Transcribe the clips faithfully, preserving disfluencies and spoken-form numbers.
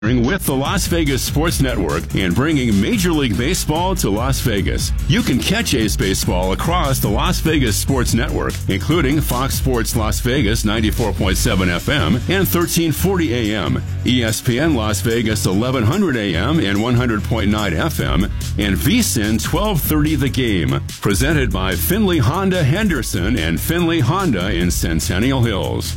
With the Las Vegas Sports Network and bringing Major League Baseball to Las Vegas. You can catch A's Baseball across the Las Vegas Sports Network, including Fox Sports Las Vegas ninety-four point seven F M and thirteen forty A M, E S P N Las Vegas eleven hundred A M and one hundred point nine F M, and V S I N twelve thirty The Game. Presented by Finley Honda Henderson and Finley Honda in Centennial Hills.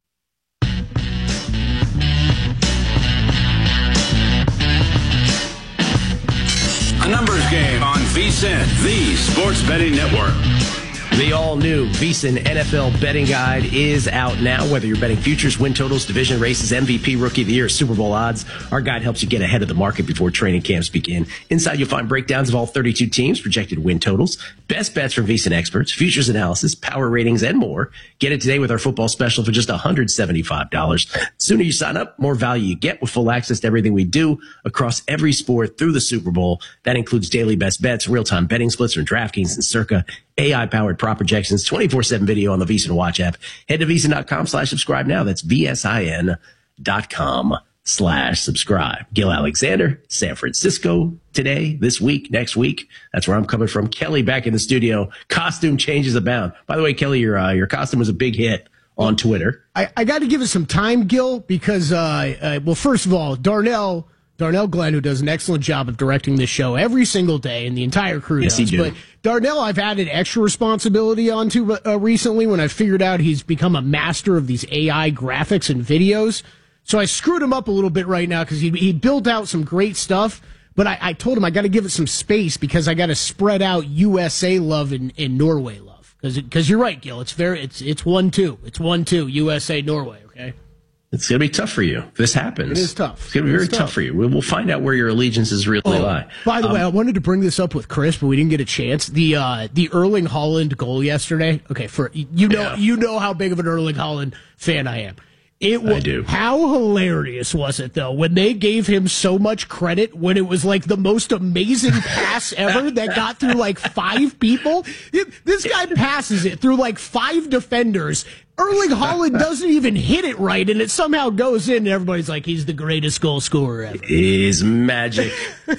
Numbers game on V S I N, the Sports Betting Network. The all-new V S I N N F L betting guide is out now. Whether you're betting futures, win totals, division races, M V P, Rookie of the Year, Super Bowl odds, our guide helps you get ahead of the market before training camps begin. Inside, you'll find breakdowns of all thirty-two teams, projected win totals, best bets from V S I N experts, futures analysis, power ratings, and more. Get it today with our football special for just one hundred seventy-five dollars. The sooner you sign up, more value you get with full access to everything we do across every sport through the Super Bowl. That includes daily best bets, real-time betting splits from DraftKings and Circa, A I-powered prop projections, twenty-four seven video on the V S I N Watch app. Head to V S I N dot com slash subscribe now. That's V S I N dot com slash subscribe. Gil Alexander, San Francisco today, this week, next week. That's where I'm coming from. Kelly back in the studio. Costume changes abound. By the way, Kelly, your uh, your costume was a big hit on Twitter. I, I got to give it some time, Gil, because, uh, uh, well, first of all, Darnell... Darnell Glenn, who does an excellent job of directing this show every single day, and the entire crew yes, does. He do. But Darnell, I've added extra responsibility onto uh, recently when I figured out he's become a master of these A I graphics and videos. So I screwed him up a little bit right now because he he built out some great stuff. But I, I told him I got to give it some space because I got to spread out U S A love and, and Norway love. Because you're right, Gil. It's very it's it's one two. It's one two U S A Norway. Okay. It's going to be tough for you if this happens. It is tough. It's going to be very tough. tough for you. We'll find out where your allegiances really oh, lie. By the um, way, I wanted to bring this up with Chris, but we didn't get a chance. The uh, the Erling Haaland goal yesterday. Okay, for you know yeah. you know how big of an Erling Haaland fan I am. It was, I do. How hilarious was it, though, when they gave him so much credit when it was like the most amazing pass ever that got through like five people? This guy passes it through like five defenders. Erling Haaland doesn't even hit it right, and it somehow goes in, and everybody's like, he's the greatest goal scorer ever. It is magic.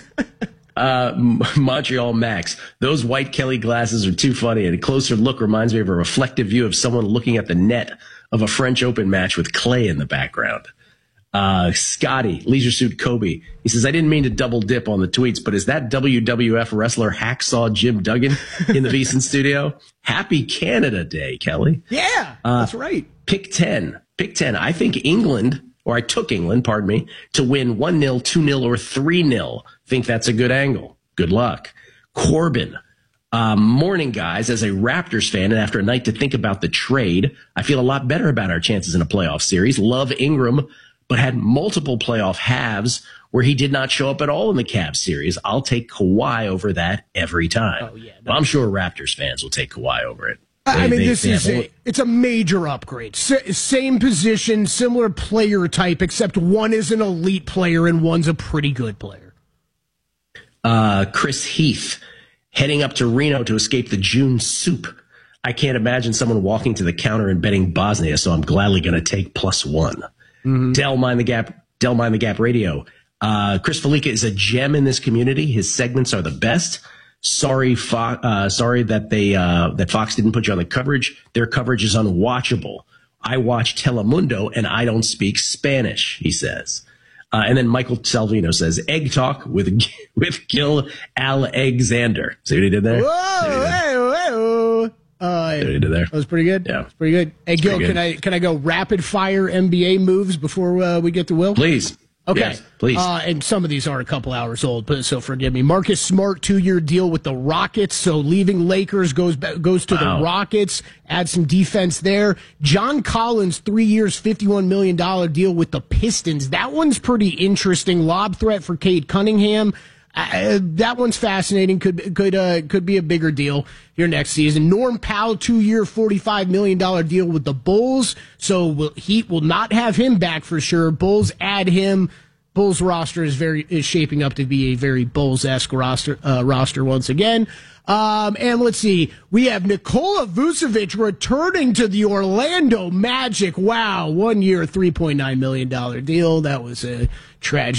Uh, Montreal Max. Those white Kelly glasses are too funny, and a closer look reminds me of a reflective view of someone looking at the net of a French Open match with clay in the background. Uh, Scotty, Leisure Suit Kobe. He says, I didn't mean to double dip on the tweets, but is that W W F wrestler Hacksaw Jim Duggan in the V S I N studio? Happy Canada Day, Kelly. Yeah, uh, that's right. Pick ten. Pick ten. I think England, or I took England, pardon me, to win one nil, two nil, or three nil. Think that's a good angle. Good luck. Corbin. Um, morning, guys. As a Raptors fan, and after a night to think about the trade, I feel a lot better about our chances in a playoff series. Love Ingram, but had multiple playoff halves where he did not show up at all in the Cavs series. I'll take Kawhi over that every time. Oh, yeah, well, I'm sure Raptors fans will take Kawhi over it. They, I mean, they, this they is a, it's a major upgrade. S- same position, similar player type, except one is an elite player and one's a pretty good player. Uh, Chris Heath. Heading up to Reno to escape the June soup. I can't imagine someone walking to the counter and betting Bosnia, so I'm gladly going to take plus one. Mm-hmm. Del Mind the Gap, Del Mind the Gap Radio. Uh, Chris Felica is a gem in this community. His segments are the best. Sorry, Fo- uh, sorry that they uh, that Fox didn't put you on the coverage. Their coverage is unwatchable. I watch Telemundo and I don't speak Spanish, he says. Uh, and then Michael Salvino says, egg talk with with Gil Alexander. See what he did there? Whoa, hey, whoa. Uh, See what he did there? That was pretty good. Yeah. That's pretty good. Hey, Gil, good. can I can I go rapid fire N B A moves before uh, we get to Will? Please. Okay. Yes, please. Uh, and some of these are a couple hours old, but so forgive me. Marcus Smart, two-year deal with the Rockets, so leaving Lakers goes goes to wow. the Rockets. Add some defense there. John Collins, three years, fifty-one million dollars deal with the Pistons. That one's pretty interesting. Lob threat for Cade Cunningham. Uh, that one's fascinating. Could could uh, could be a bigger deal here next season. Norm Powell, two-year, forty-five million dollars deal with the Bulls. So will, Heat will not have him back for sure. Bulls add him. Bulls roster is very is shaping up to be a very Bulls-esque roster uh, roster once again. Um, and let's see, we have Nikola Vucevic returning to the Orlando Magic. Wow, one year, three point nine million dollars deal. That was a tragedy.